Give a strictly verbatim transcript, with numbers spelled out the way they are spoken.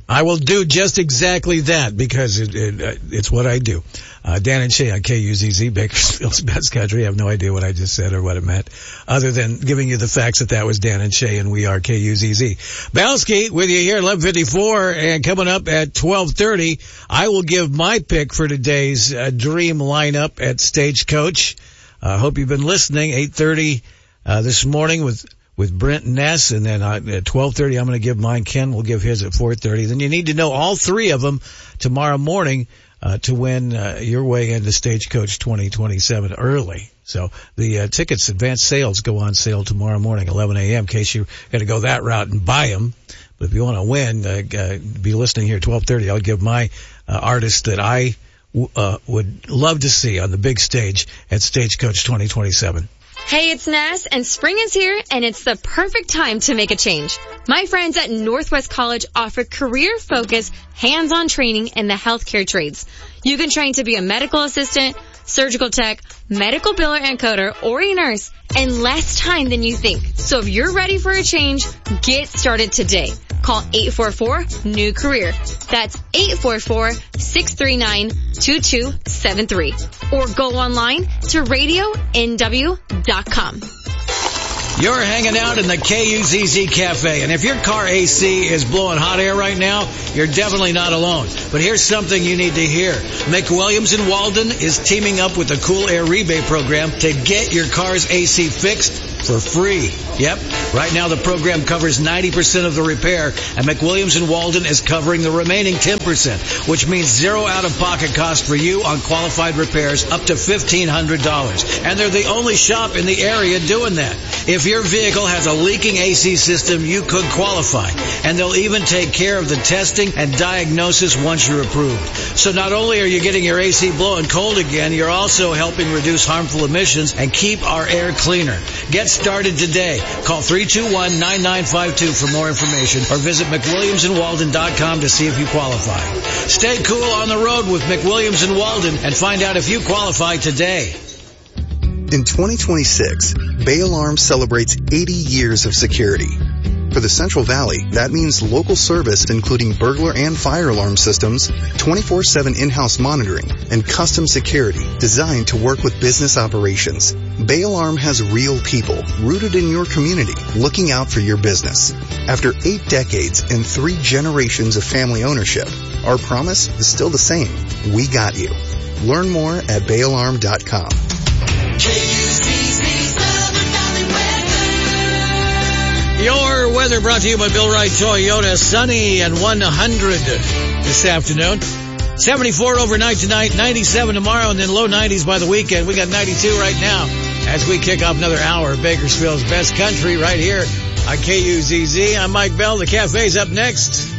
I will do just exactly that because it, it, uh, it's what I do. Uh, Dan and Shay on K U Z Z, Bakersfield's Best Country. I have no idea what I just said or what it meant, other than giving you the facts that that was Dan and Shay, and we are K U Z Z. Balski with you here at eleven fifty-four, and coming up at twelve thirty, I will give my pick for today's uh, dream lineup at Stagecoach. I uh, hope you've been listening. eight thirty uh, this morning with with Brent Ness, and then uh, at twelve thirty I'm going to give mine. Ken will give his at four thirty. Then you need to know all three of them tomorrow morning uh, to win uh, your way into Stagecoach twenty twenty-seven early. So the uh, tickets, advanced sales, go on sale tomorrow morning, eleven a.m. in case you're going to go that route and buy them. But if you want to win, uh, uh, be listening here at twelve thirty. I'll give my uh, artist that I w- uh, would love to see on the big stage at Stagecoach twenty twenty-seven. Hey, it's Ness, and spring is here, and it's the perfect time to make a change. My friends at Northwest College offer career-focused, hands-on training in the healthcare trades. You can train to be a medical assistant, surgical tech, medical biller and coder, or a nurse in less time than you think. So if you're ready for a change, get started today. Call eight four four, N E W, career. That's eight four four, six three nine, two two seven three. Or go online to radio n w dot com. You're hanging out in the K U Z Z Cafe, and if your car A C is blowing hot air right now, you're definitely not alone. But here's something you need to hear. McWilliams in Walden is teaming up with the Cool Air Rebate Program to get your car's A C fixed for free. Yep, right now the program covers ninety percent of the repair, and McWilliams in Walden is covering the remaining ten percent, which means zero out-of-pocket cost for you on qualified repairs up to fifteen hundred dollars. And they're the only shop in the area doing that. If your vehicle has a leaking A C system, you could qualify, and they'll even take care of the testing and diagnosis once you're approved. So not only are you getting your A C blowing cold again, you're also helping reduce harmful emissions and keep our air cleaner. Get started today. Call three two one, nine nine five two for more information, or visit McWilliams in Walden dot com to see if you qualify. Stay cool on the road with McWilliams in Walden and find out if you qualify today. In twenty twenty-six, Bay Alarm celebrates eighty years of security. For the Central Valley, that means local service including burglar and fire alarm systems, twenty-four seven in-house monitoring, and custom security designed to work with business operations. Bay Alarm has real people rooted in your community looking out for your business. After eight decades and three generations of family ownership, our promise is still the same. We got you. Learn more at bay alarm dot com. Your weather brought to you by Bill Wright Toyota. Sunny and one hundred this afternoon. seventy-four overnight tonight, ninety-seven tomorrow, and then low nineties by the weekend. We got ninety-two right now as we kick off another hour of Bakersfield's Best Country right here on K U Z Z. I'm Mike Bell. The cafe's up next.